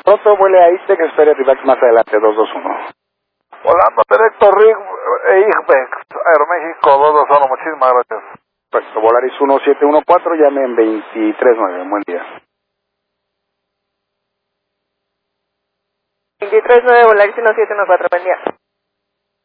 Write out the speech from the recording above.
pronto vuele a ITEC, espere Rivax más adelante, 221. Volando directo RIG e IGBEX, Aeroméxico 221, muchísimas gracias. Perfecto, Volaris 1714, llame en 239, buen día. 239, Volaris 1714, buen día.